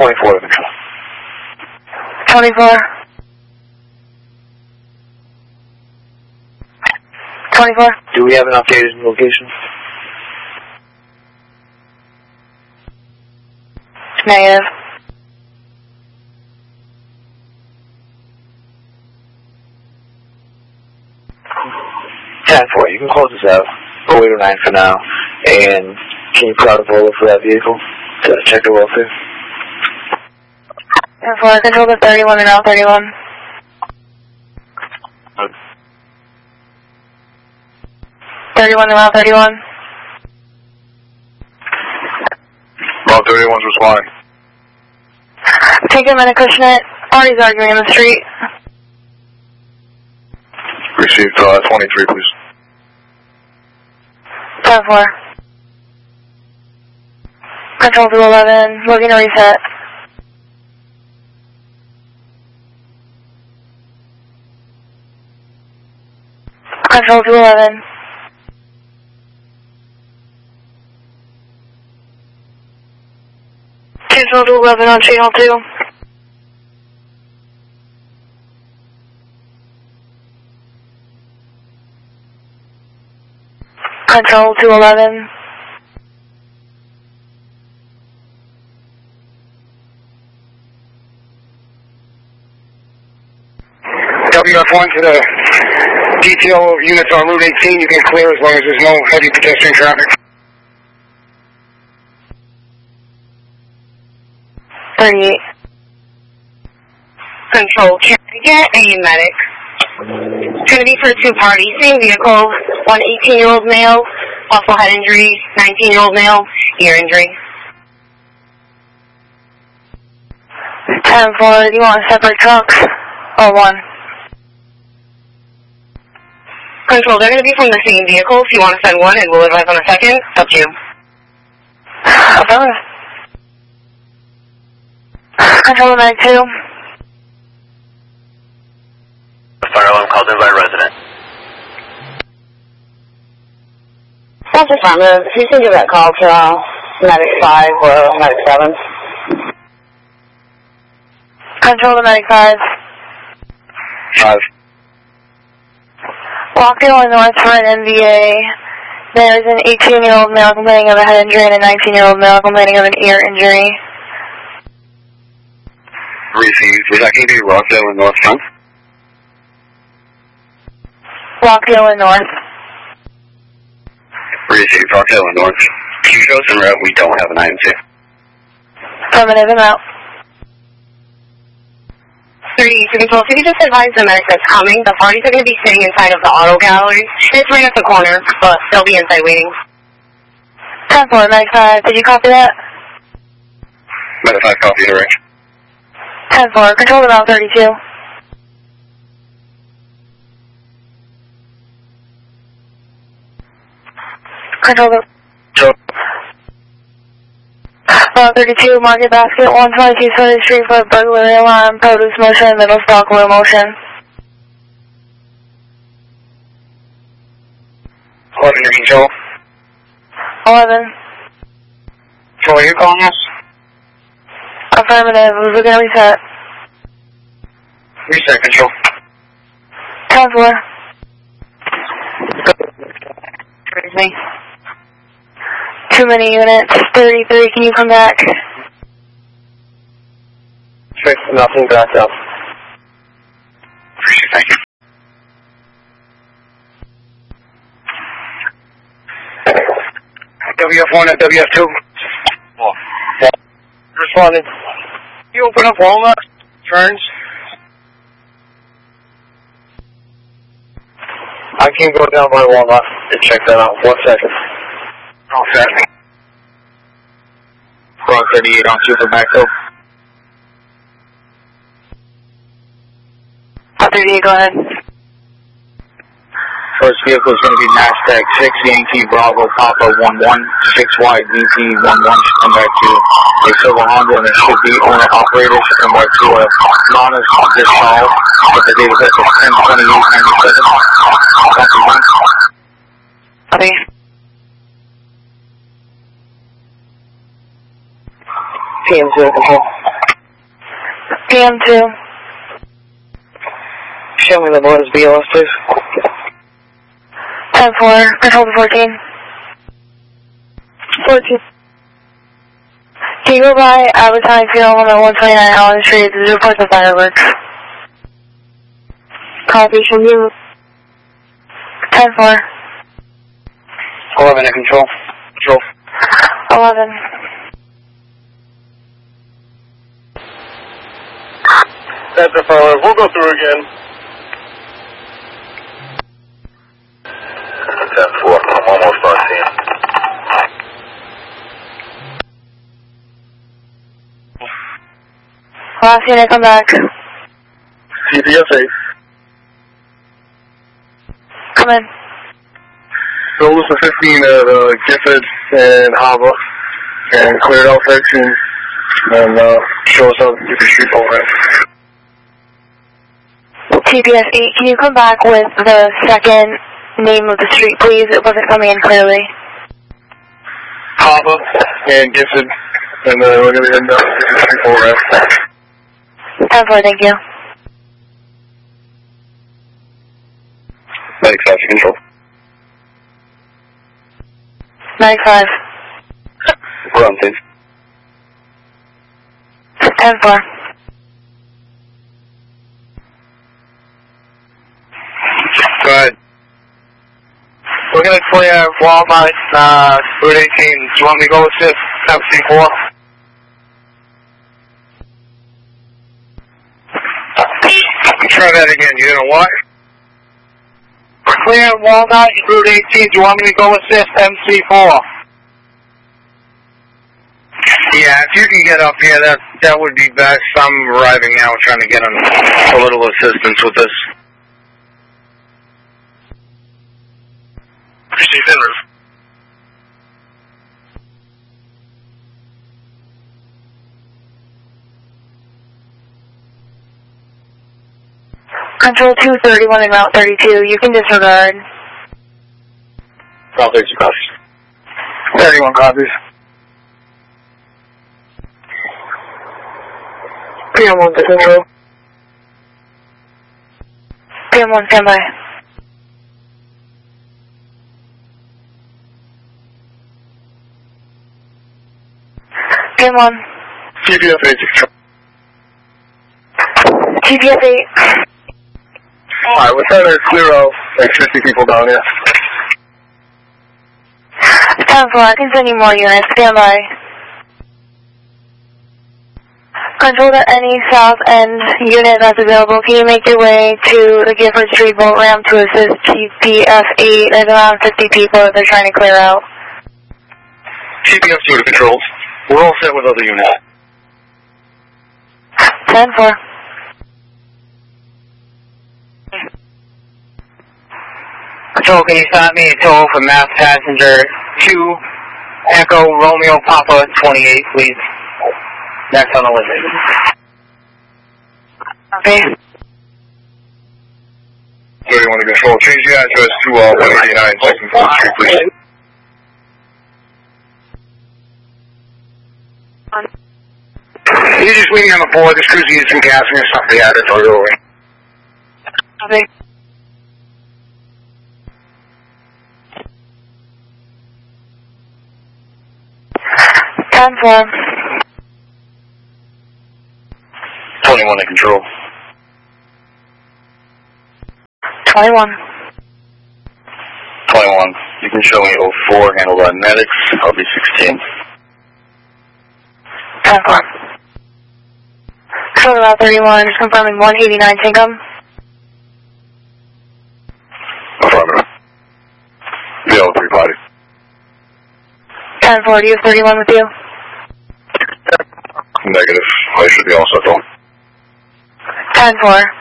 24 to control. 24. 24. Do we have an updated location? Negative. 10-4, you can close this out. 0809 for now. And can you put out a bolo for that vehicle to check the welfare? 10-4, control the 31 and out 31. Okay. 31 and out 31. About 31's responding. Take him in a Cushnet. Artie's arguing in the street. Received 23, please. 10-4. Control 211, looking to reset. Control 211. Control 211 on channel 2. Control 211. WF1 to the detail units on Route 18, you can clear as long as there's no heavy pedestrian traffic. 38. Control, can I get a medic? It's going to be for two parties, same vehicle, one 18-year-old male, also head injury, 19-year-old male, ear injury. 10-4, do you want separate trucks or one? Control, they're going to be from the same vehicle. If you want to send one and we'll advise on a second, it's up to you. Affirmative. Control Mag 2. Fire alarm called in by a resident. That's affirmative. If you can give that call to Medic 5 or Medic 7. Control to Medic 5. 5. Walk Illinois for an NVA. There is an 18-year-old male complaining of a head injury and a 19-year-old male complaining of an ear injury. Received. Was that going to be Rockdale and North Front? Rockdale and North. Received. Rockdale and North. Can you show us en route? We don't have an IMC. Affirmative and out. 38 to control. If you could just advise the medic that's coming, the parties are going to be sitting inside of the auto gallery. It's right at the corner, but they'll be inside waiting. 10-4, Medic 5. Did you copy that? Medic 5, copy direction. 10-4, control to Route 32. Control the Sure. Route 32, Market Basket, 122 Sunday Street for burglary alarm, produce motion, middle stock, low motion. 11 to control. 11. So are you calling us? Affirmative, we're going to reset. Reset control. 10-4. Crazy. Too many units. 33, can you come back? Fix nothing back up. Appreciate it, thank you. WF1 and WF2. Responding. You open up Walnut, turns. I can go down by Walnut and check that out. 1 second. All set. Front 38 on Super Backhill. 38, go ahead. First vehicle is going to be Nasdaq 6 Yankee Bravo Papa 11 6 wide VP 11 should come back to a silver Honda and it should be owner operator should come back to a Lana's this call with the date of birth of 10/28/97. Copy. PM0 control. BM2. Show me the boys BLS, please. 10-4, control to 14. 14. Can you go by advertising serial number 129 Allen Street to report the fireworks? Copy, from you. 10-4. 11 in control. Control. 11. That's the fire. We'll go through again. 10-4. I'm almost on scene. Last unit, come back. CPSA. Come in. So listen 15 at Gifford and Hava, and cleared out section, and show us how to get the street program. TPS 8, can you come back with the second name of the street, please? It wasn't coming in clearly. Hava and Gifford, and we're going to be heading down to the street program. 10-4, thank you. 95 control. 95. We're on scene. 10-4. Go ahead. We're going to clear Walmart, Route 18. Do you want me to go assist MC4? Try that again. You know what? Clear Walnut, Route 18. Do you want me to go assist MC4? Yeah, if you can get up here, that would be best. I'm arriving now, trying to get a little assistance with this. Receive in roof. Control 231 and Route 32, you can disregard. Route 32 copies. 31 copies. PM1 to control. PM1 standby. PM1. TPS 8 control. TPS 8. Alright, we're trying to clear out like 50 people down here. 10-4, I can send you more units. Stand by. Control to any south end unit that's available. Can you make your way to the Gifford Street boat ramp to assist TPS 8? There's around 50 people that they're trying to clear out. TPS 2 to controls. We're all set with other units. 10-4. Control, can you stop me a tow for mass passenger 2 Echo Romeo Papa 28, please? Next on the list. Okay. 31 to control. Change the address to 189 2nd 4th Street, please. You just leave me on the board. This cruise needs some gas and stuff. The address, I'll go away. Okay. Time for 21 to control. 21. 21. You can show me 04, handled by medics. I'll be 16. Time for. Control to Route 31, just confirming 189 Tinkham. Affirmative. VL3 body. 10-4, do you have 31 with you? Negative. I should be all set though. 10-4.